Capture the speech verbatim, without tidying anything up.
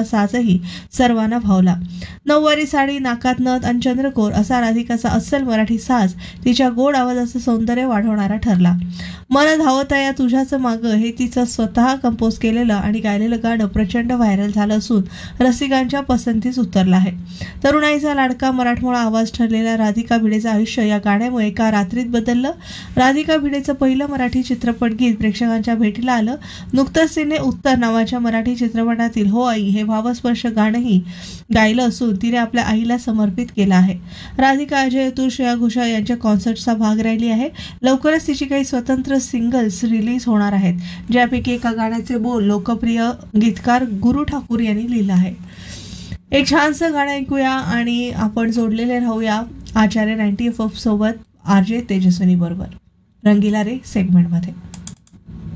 तिचा साजही सर्वांना भावला. नऊवारी साडी, नाकात नथ आणि चंद्रकोर असा राधिकाचा अस्सल मराठी साज तिच्या गोड आवाजाचं सौंदर्य वाढवणारा ठरला. मन धावत या तुझ्याचं मागं हे तिचं स्वतः कंपोज केलेलं आणि गायलेलं गाणं प्रचंड व्हायरल झालं असून रसिकांच्या पसंतीस उतरलं आहे. तरुणाईचा लाडका मराठमोळा आवाज ठरलेल्या राधिका भिडेचं आयुष्य या गाण्यामुळे एका रात्रीत बदललं. राधिका भिडेचं पहिलं मराठी चित्रपट गीत प्रेक्षकांच्या भेटीला आलं. नुकतंच तिने उत्तर नावाच्या मराठी चित्रपटातील हो आई हे भावस्पर्श गाणंही गायलं असून तिने आपल्या आईला समर्पित केलं आहे. राधिका अजय अतुल, श्रेया घोषाल यांच्या कॉन्सर्टचा भाग राहिली आहे. लवकरच तिची काही स्वतंत्र सिंगल्स रिलीज होणार आहेत, ज्यापैकी एका गाण्याचे बोल लोकप्रिय गीतकार गुरु ठाकूर यांनी लिहिलं आहे. एक छानसं गाणं ऐकूया आणि आपण जोडलेले राहूया आचार्य नाईन्टी एफ एफ सोबत आर जे तेजस्विनी बरोबर रंगीला रे सेगमेंटमध्ये.